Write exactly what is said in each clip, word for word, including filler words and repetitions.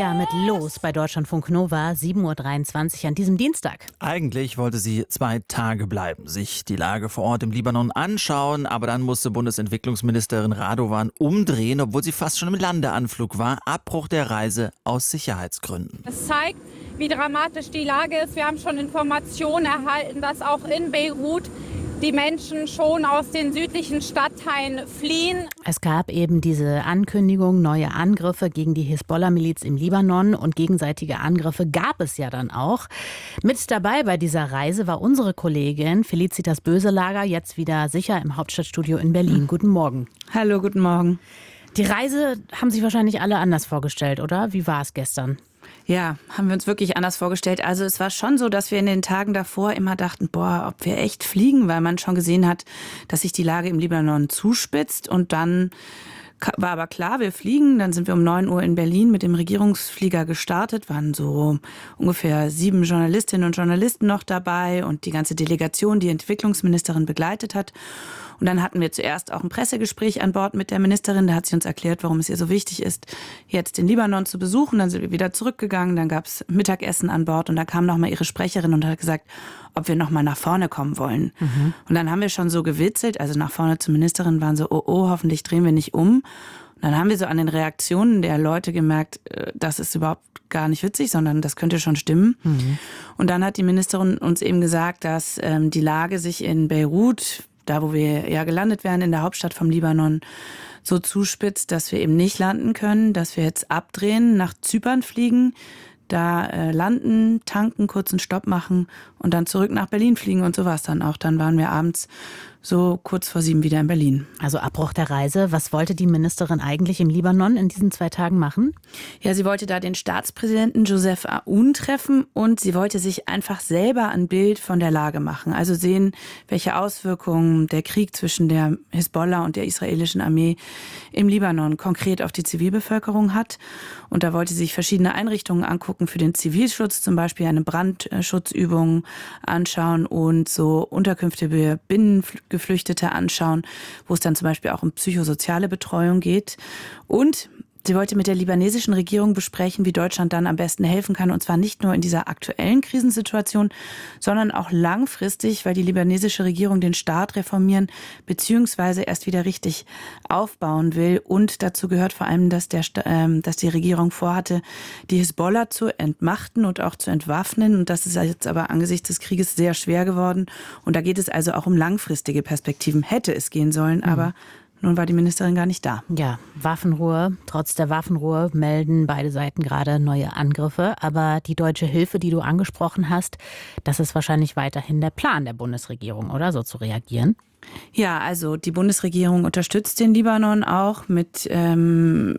Maria mit Los bei Deutschlandfunk Nova, sieben Uhr dreiundzwanzig an diesem Dienstag. Eigentlich wollte sie zwei Tage bleiben, sich die Lage vor Ort im Libanon anschauen, aber dann musste Bundesentwicklungsministerin Radovan umdrehen, obwohl sie fast schon im Landeanflug war. Abbruch der Reise aus Sicherheitsgründen. Es zeigt, wie dramatisch die Lage ist. Wir haben schon Informationen erhalten, dass auch in Beirut die Menschen schon aus den südlichen Stadtteilen fliehen. Es gab eben diese Ankündigung, neue Angriffe gegen die Hisbollah-Miliz im Libanon und gegenseitige Angriffe gab es ja dann auch. Mit dabei bei dieser Reise war unsere Kollegin Felicitas Böselager, jetzt wieder sicher im Hauptstadtstudio in Berlin. Guten Morgen. Hallo, guten Morgen. Die Reise haben sich wahrscheinlich alle anders vorgestellt, oder? Wie war es gestern? Ja, haben wir uns wirklich anders vorgestellt. Also es war schon so, dass wir in den Tagen davor immer dachten, boah, ob wir echt fliegen, weil man schon gesehen hat, dass sich die Lage im Libanon zuspitzt. Und dann war aber klar, wir fliegen. Dann sind wir um neun Uhr in Berlin mit dem Regierungsflieger gestartet. Waren so ungefähr sieben Journalistinnen und Journalisten noch dabei und die ganze Delegation, die Entwicklungsministerin begleitet hat. Und dann hatten wir zuerst auch ein Pressegespräch an Bord mit der Ministerin. Da hat sie uns erklärt, warum es ihr so wichtig ist, jetzt den Libanon zu besuchen. Dann sind wir wieder zurückgegangen. Dann gab es Mittagessen an Bord. Und da kam nochmal ihre Sprecherin und hat gesagt, ob wir nochmal nach vorne kommen wollen. Mhm. Und dann haben wir schon so gewitzelt, also nach vorne zur Ministerin waren so, oh, oh, hoffentlich drehen wir nicht um. Und dann haben wir so an den Reaktionen der Leute gemerkt, das ist überhaupt gar nicht witzig, sondern das könnte schon stimmen. Mhm. Und dann hat die Ministerin uns eben gesagt, dass ähm, die Lage sich in Beirut, da wo wir ja gelandet wären, in der Hauptstadt vom Libanon, so zuspitzt, dass wir eben nicht landen können, dass wir jetzt abdrehen, nach Zypern fliegen, da äh, landen, tanken, kurzen Stopp machen und dann zurück nach Berlin fliegen und so war es dann auch. Dann waren wir abends so kurz vor sieben wieder in Berlin. Also Abbruch der Reise. Was wollte die Ministerin eigentlich im Libanon in diesen zwei Tagen machen? Ja, sie wollte da den Staatspräsidenten Joseph Aoun treffen und sie wollte sich einfach selber ein Bild von der Lage machen. Also sehen, welche Auswirkungen der Krieg zwischen der Hisbollah und der israelischen Armee im Libanon konkret auf die Zivilbevölkerung hat. Und da wollte sie sich verschiedene Einrichtungen angucken für den Zivilschutz, zum Beispiel eine Brandschutzübung anschauen und so Unterkünfte für Binnengeflüchtete anschauen, wo es dann zum Beispiel auch um psychosoziale Betreuung geht. Und sie wollte mit der libanesischen Regierung besprechen, wie Deutschland dann am besten helfen kann. Und zwar nicht nur in dieser aktuellen Krisensituation, sondern auch langfristig, weil die libanesische Regierung den Staat reformieren bzw. erst wieder richtig aufbauen will. Und dazu gehört vor allem, dass, der, äh, dass die Regierung vorhatte, die Hisbollah zu entmachten und auch zu entwaffnen. Und das ist jetzt aber angesichts des Krieges sehr schwer geworden. Und da geht es also auch um langfristige Perspektiven. Hätte es gehen sollen, mhm. aber nun war die Ministerin gar nicht da. Ja, Waffenruhe. Trotz der Waffenruhe melden beide Seiten gerade neue Angriffe. Aber die deutsche Hilfe, die du angesprochen hast, das ist wahrscheinlich weiterhin der Plan der Bundesregierung, oder? So zu reagieren? Ja, also die Bundesregierung unterstützt den Libanon auch mit, ähm,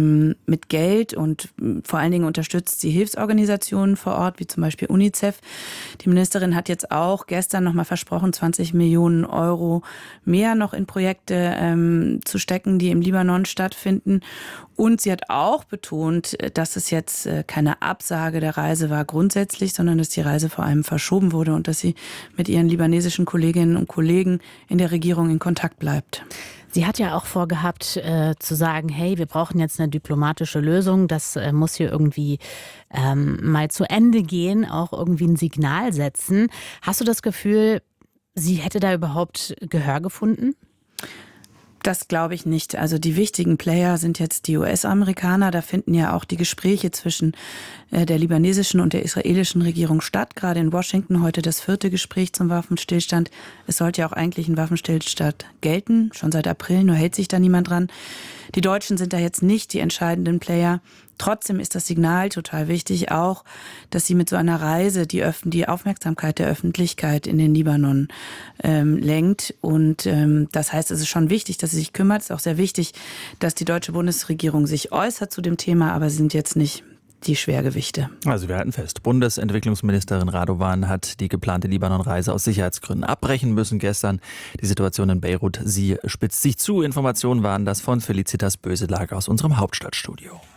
mit Geld und vor allen Dingen unterstützt sie Hilfsorganisationen vor Ort, wie zum Beispiel UNICEF. Die Ministerin hat jetzt auch gestern nochmal versprochen, zwanzig Millionen Euro mehr noch in Projekte ähm, zu stecken, die im Libanon stattfinden. Und sie hat auch betont, dass es jetzt keine Absage der Reise war grundsätzlich, sondern dass die Reise vor allem verschoben wurde und dass sie mit ihren libanesischen Kolleginnen und Kollegen in der Regierung in Kontakt bleibt. Sie hat ja auch vorgehabt, äh, zu sagen, hey, wir brauchen jetzt eine diplomatische Lösung. Das äh, muss hier irgendwie ähm, mal zu Ende gehen, auch irgendwie ein Signal setzen. Hast du das Gefühl, sie hätte da überhaupt Gehör gefunden? Das glaube ich nicht. Also die wichtigen Player sind jetzt die U S-Amerikaner. Da finden ja auch die Gespräche zwischen der libanesischen und der israelischen Regierung statt. Gerade in Washington heute das vierte Gespräch zum Waffenstillstand. Es sollte ja auch eigentlich ein Waffenstillstand gelten, schon seit April, nur hält sich da niemand dran. Die Deutschen sind da jetzt nicht die entscheidenden Player. Trotzdem ist das Signal total wichtig auch, dass sie mit so einer Reise die, Öff- die Aufmerksamkeit der Öffentlichkeit in den Libanon ähm, lenkt. Und ähm, das heißt, es ist schon wichtig, dass sie sich kümmert. Es ist auch sehr wichtig, dass die deutsche Bundesregierung sich äußert zu dem Thema, aber sie sind jetzt nicht die Schwergewichte. Also wir halten fest, Bundesentwicklungsministerin Radovan hat die geplante Libanon-Reise aus Sicherheitsgründen abbrechen müssen gestern. Die Situation in Beirut, sie spitzt sich zu. Informationen waren das von Felicitas Böselager aus unserem Hauptstadtstudio.